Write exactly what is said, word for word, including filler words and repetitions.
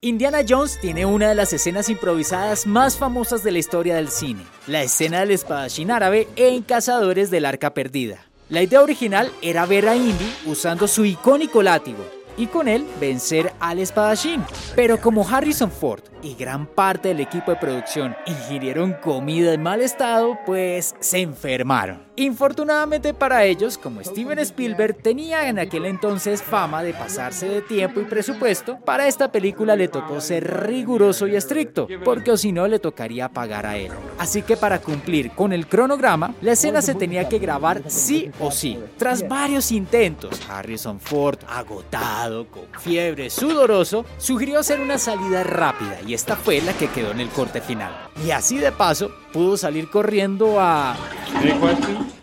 Indiana Jones tiene una de las escenas improvisadas más famosas de la historia del cine, la escena del espadachín árabe en Cazadores del Arca Perdida. La idea original era ver a Indy usando su icónico látigo y con él vencer al espadachín. Pero como Harrison Ford y gran parte del equipo de producción ingirieron comida en mal estado, pues se enfermaron. Infortunadamente para ellos, como Steven Spielberg tenía en aquel entonces fama de pasarse de tiempo y presupuesto, para esta película le tocó ser riguroso y estricto, porque o si no le tocaría pagar a él. Así que para cumplir con el cronograma, la escena se tenía que grabar sí o sí. Tras varios intentos, Harrison Ford, agotado, con fiebre, sudoroso, sugirió hacer una salida rápida y esta fue la que quedó en el corte final. Y así de paso, pudo salir corriendo a...